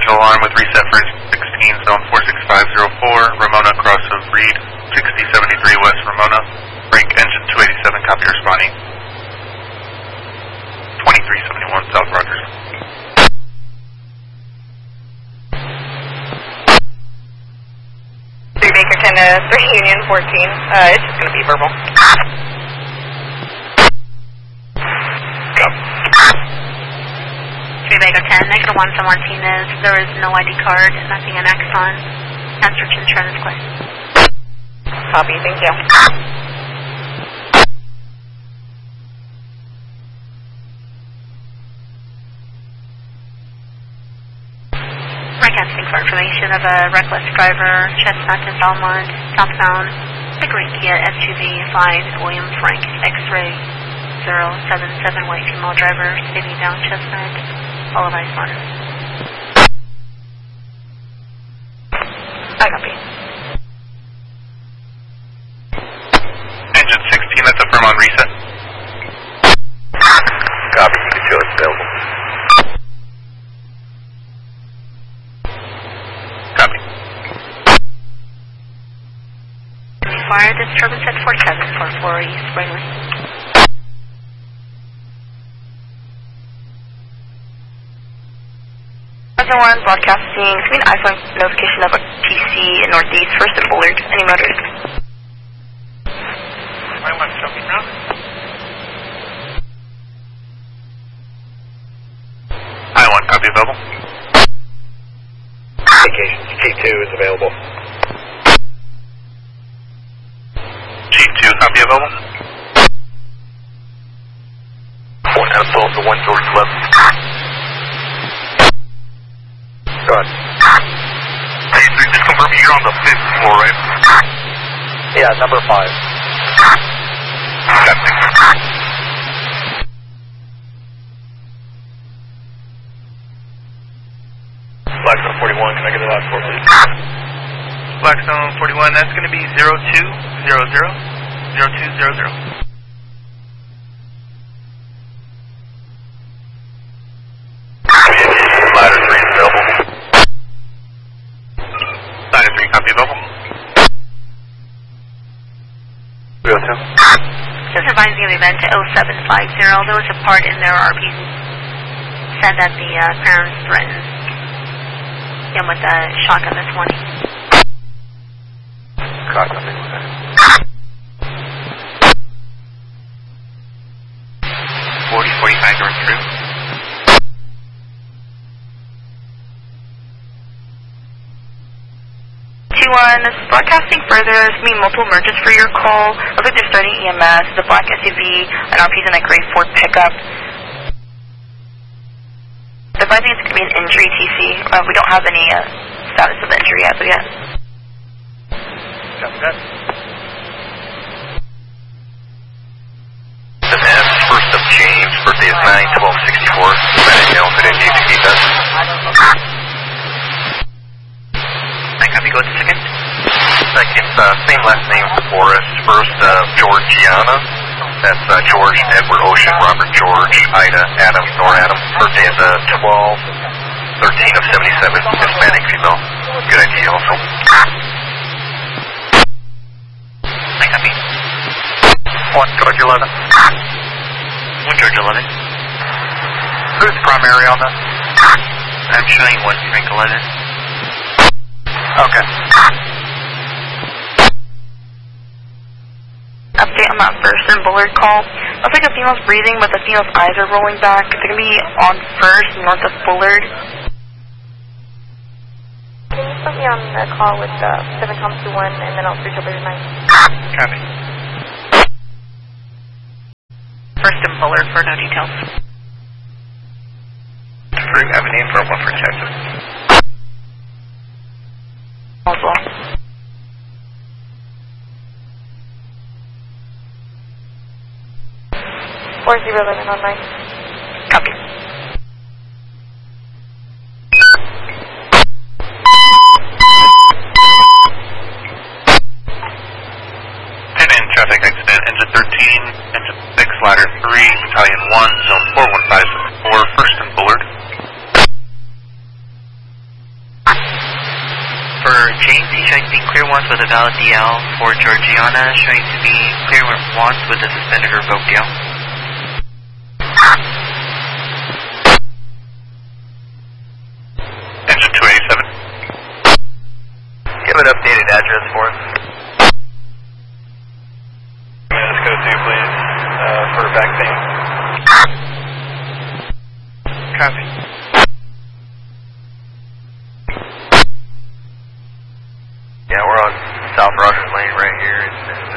Potential alarm with reset for engine 16, zone 46504, Ramona cross of Reed, 6073 West Ramona. Break engine 287, copy responding. 2371 South Rogers. Baker 10 to 3 Union 14. It's just going to be verbal. Baker 10, negative 1 San Martinez. There is no ID card, nothing in Exxon. Answer to the transit. Copy, thank you. Broadcasting for information of a reckless driver, Chestnut and Belmont, southbound, the green Kia SUV, flying William Frank X-ray 077 white female driver, speeding down Chestnut, all of ice water. I copy. Engine 16, that's a firm on reset. Copy, you can show it's available. Copy. Fire disturbance at 4744 East Wrigley. One broadcasting screen iPhone notification of a TC in Northeast, first and Bullard. Any motors? I want jumping around. I-1, copy available. Indications, G2 is available. G2, copy available. One out of Tulsa to 1 George 11. Go ahead. Hey, so just confirm you're on the 5th floor, right? Yeah, number 5. Copy. Blackstone 41, can I get the last 4, please? Blackstone 41, that's going to be 0200. 0200. Ladder 3 is available. Ladder 3, copy available. 302. Just advising of event 0750. There was a part in their RP said that the parents threatened him with a shotgun this morning. Copy. 4045 going through. T1 is broadcasting further. There's going to be multiple merges for your call. Looks like they're starting EMS, the black SUV, and RP's in a gray Ford pickup. Advising it's going to be an injury TC. We don't have any status of the injury as of yet. Copy that. Demand, first of James, birthday is 9/12/64. Medic now for the need that. I copy, go to second. Second, same last name as Forrest. First, Georgiana. That's George, Edward, Ocean, Robert, George, Ida, Adam, Nor Adam. Birthday is 12/13/77. Hispanic female. Good idea also. I copy. 1 George 11. 1 George 11. Who's primary on that? I'm showing 1 Frank 11. Okay. Update on that first and Bullard call. Looks like a female's breathing, but the female's eyes are rolling back. It's going to be on first, north of Bullard. Can you put me on the call with 7 Tom 21 and then I'll switch over to 9? Copy. First and Bullard for no details. Fruit Avenue for 1 for Texas. As well. Or 011 on 9. Copy. Traffic accident, engine 13, engine 6, ladder 3, battalion 1, zone 4154, first and Bullard. James, he's showing to be clear once with a valid DL. For Georgiana, showing to be clear once with a suspended or revoked DL. Engine 287. Give an updated address for us. Let's go to, please, for back pain. Copy. Yeah, we're on South Rogers Lane right here in Mexico,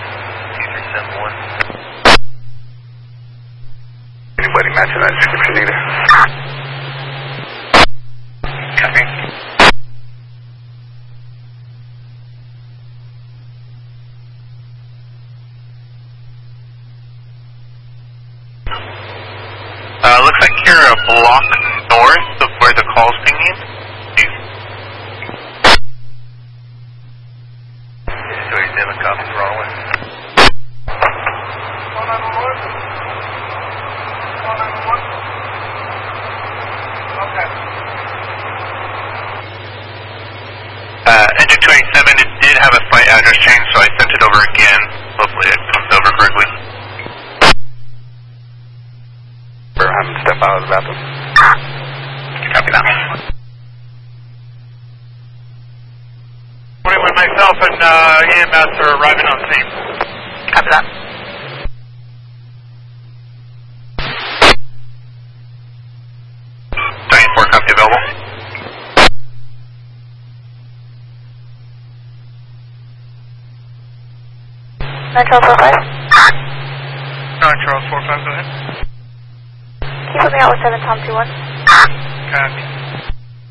2371. Anybody matching that description either? Copy. Looks like you're a block north of where the call's pinging. 287, copy, Broadway. Engine 287, it did have a slight address change, so I sent it over again. Hopefully it comes over correctly. We're having to step out of the bathroom. Copy that. When myself and EMS are arriving on scene. Copy that. Diane 4, copy available. Charles 45. Charles 45, go ahead. Keep me out with 7 Tom 21. Copy.